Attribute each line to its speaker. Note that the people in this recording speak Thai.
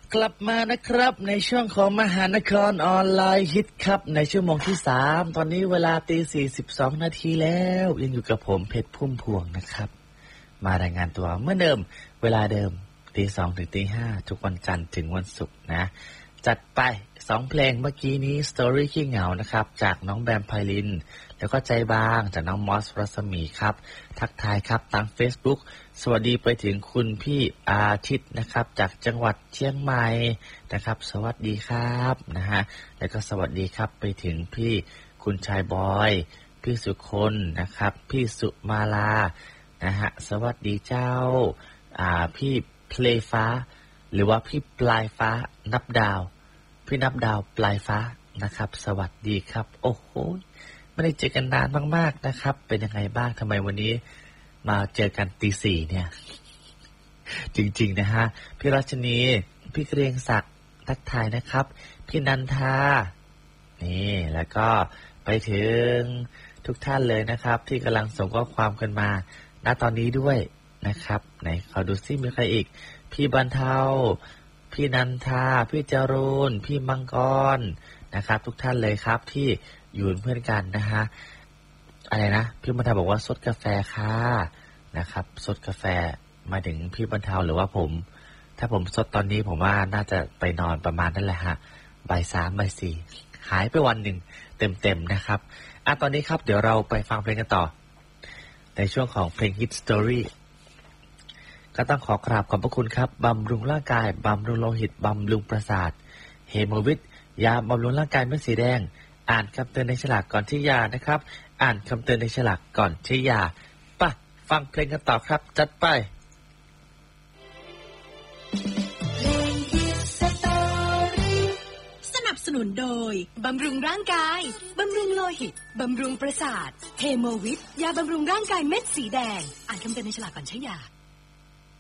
Speaker 1: กลับมานะครับในช่วงของมหานครออนไลน์ฮิตครับในชั่วโมงที่3ตอนนี้เวลาตี42นาทีแล้วยังอยู่กับผมเพชรพุ่มพวงนะครับมารายงานตัวเมื่อเดิมเวลาเดิมตี2ถึงตี5ทุกวันจันทร์ถึงวันศุกร์นะจัดไป2เพลงเมื่อกี้นี้ Story ขี้เหงานะครับจากน้องแบมไพลินแล้วก็ใจบางจากน้องมอสรัศมีครับทักทายครับทาง Facebook สวัสดีไปถึงคุณพี่อาทิตย์นะครับจากจังหวัดเชียงใหม่นะครับสวัสดีครับนะฮะแล้วก็สวัสดีครับไปถึงพี่คุณชายบอยพี่สุคนนะครับพี่สุมาลานะฮะสวัสดีเจ้าพี่เพลย์ฟ้าหรือว่าพี่ปลายฟ้านับดาวพี่นับดาวปลายฟ้านะครับสวัสดีครับโอ้โหไม่ได้เจอกันนานมากๆนะครับเป็นยังไงบ้างทำไมวันนี้มาเจอกันตีสี่เนี่ยจริงๆนะฮะพี่รัชนีพี่เกรียงศักดิ์ทักทายนะครับพี่นันทานี่แล้วก็ไปถึงทุกท่านเลยนะครับที่กำลังส่งข้อความกันมาณตอนนี้ด้วยนะครับไหนขอดูซิมีใครอีกพี่บรรเทาพี่นันทาพี่จรูนพี่มังกรนะครับทุกท่านเลยครับที่อยู่เพื่อนกันนะฮะอะไรนะพี่บรรเทาบอกว่าซดกาแฟค่ะนะครับซดกาแฟมาถึงพี่บรรเทาหรือว่าผมถ้าผมซดตอนนี้ผมว่าน่าจะไปนอนประมาณนั่นแหละฮะบ่าย3บ่าย4หายไปวันหนึ่งเต็มๆนะครับตอนนี้ครับเดี๋ยวเราไปฟังเพลงกันต่อในช่วงของเพลง Hit Story ก็ต้องขอกราบขอบพระคุณครับบำรุงร่างกายบำรุงโลหิตบำรุงประสาทเฮโมวิทยาบำรุงร่างกายเม็ดสีแดงอ่านคำเตือนในฉลากก่อนที่ยานะครับอ่านคำเตือนในฉลากก่อนที่ยาป่ะฟังเพลงกันต่อครับจัดไป
Speaker 2: สนับสนุนโดยบำรุงร่างกายบำรุงโลหิตบำรุงประสาทเฮโมวิทยาบำรุงร่างกายเม็ดสีแดงอ่านคำเตือนในฉลากก่อนใช้ยา